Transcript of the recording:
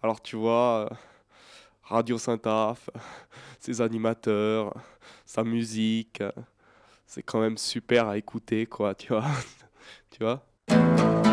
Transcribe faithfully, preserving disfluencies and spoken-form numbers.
Alors tu vois, heu, Radio Saint-Aph, ses animateurs, sa musique, heu, c'est quand même super à écouter quoi, tu vois? Tu vois?